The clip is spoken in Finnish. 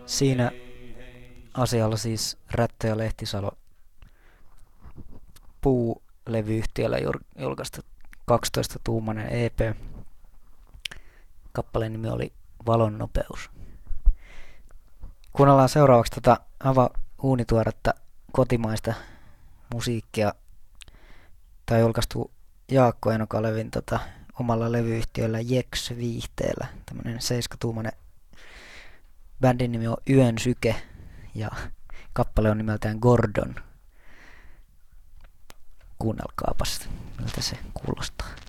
Siinä asialla siis Rättö ja Lehtisalo Puu-levyyhtiöllä julkaistu 12-tuumainen EP. Kappaleen nimi oli Valon nopeus. Kuunnellaan seuraavaksi tätä aivan uunituoretta kotimaista musiikkia. Tämä on julkaistu Jaakko Eino Kalevin omalla levyyhtiöllä Jex Viihteellä. Tämmönen 7-tuumainen bändin nimi on Yön syke ja kappale on nimeltään Gordon. Kuunnelkaapas, miltä se kuulostaa.